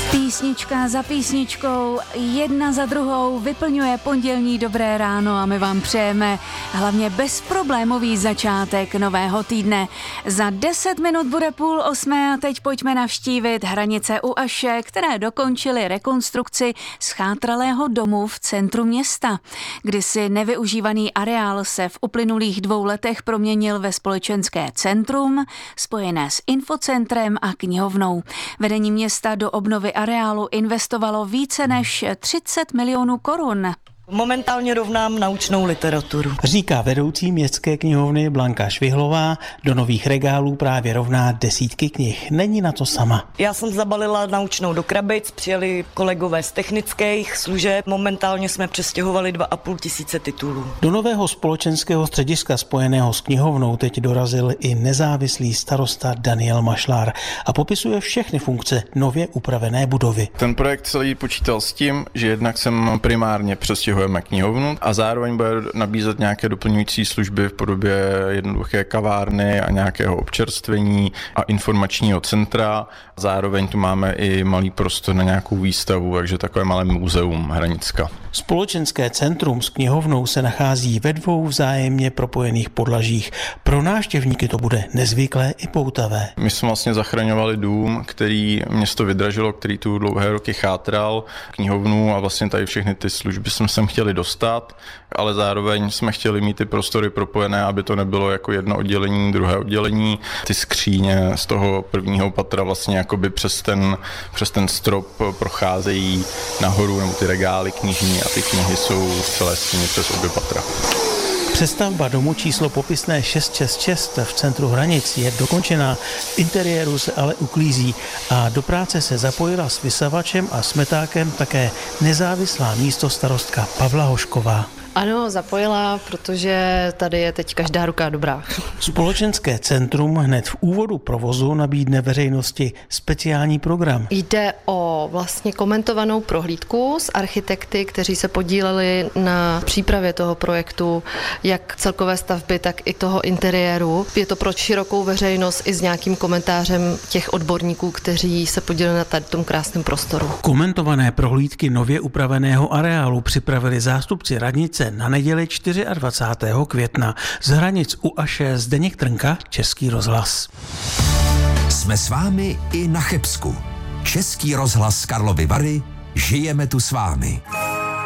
Písnička za písničkou, jedna za druhou vyplňuje pondělní dobré ráno a my vám přejeme hlavně bezproblémový začátek nového týdne. Za 10 minut bude 7:30 a teď pojďme navštívit Hranice u Aše, které dokončily rekonstrukci schátralého domu v centru města. Kdysi nevyužívaný areál se v uplynulých 2 letech proměnil ve společenské centrum, spojené s infocentrem a knihovnou. Vedení města do obnovy areálu investovalo více než 30 milionů korun. Momentálně rovnám naučnou literaturu. Říká vedoucí městské knihovny Blanka Švihlová, do nových regálů právě rovná desítky knih. Není na to sama. Já jsem zabalila naučnou do krabic, přijeli kolegové z technických služeb. Momentálně jsme přestěhovali 2,5 tisíce titulů. Do nového společenského střediska spojeného s knihovnou teď dorazil i nezávislý starosta Daniel Mašlár a popisuje všechny funkce nově upravené budovy. Ten projekt celý počítal s tím, že jednak jsem primárně přestěhoval knihovnu a zároveň bude nabízet nějaké doplňující služby v podobě jednoduché kavárny a nějakého občerstvení a informačního centra. Zároveň tu máme i malý prostor na nějakou výstavu, takže takové malé muzeum Hranicka. Společenské centrum s knihovnou se nachází ve 2 vzájemně propojených podlažích. Pro návštěvníky to bude nezvyklé i poutavé. My jsme vlastně zachraňovali dům, který město vydražilo, který tu dlouhé roky chátral, knihovnu a vlastně tady všechny ty služby jsme sem chtěli dostat, ale zároveň jsme chtěli mít ty prostory propojené, aby to nebylo jako jedno oddělení, druhé oddělení. Ty skříně z toho prvního patra vlastně jakoby přes ten strop procházejí nahoru, nebo ty regály knižní a ty knihy jsou v celé stíně přes obě patra. Přestavba domu číslo popisné 666 v centru Hranic je dokončená, v interiéru se ale uklízí a do práce se zapojila s vysavačem a smetákem také nezávislá místostarostka Pavla Hošková. Ano, zapojila, protože tady je teď každá ruka dobrá. Společenské centrum hned v úvodu provozu nabídne veřejnosti speciální program. Jde o vlastně komentovanou prohlídku s architekty, kteří se podíleli na přípravě toho projektu, jak celkové stavby, tak i toho interiéru. Je to pro širokou veřejnost i s nějakým komentářem těch odborníků, kteří se podíleli na tady tom krásném prostoru. Komentované prohlídky nově upraveného areálu připravili zástupci radnice na neděli 24. května. Z Hranic u Aše Zdeněk Trnka, Český rozhlas. Jsme s vámi i na Chebsku. Český rozhlas Karlovy Vary, žijeme tu s vámi.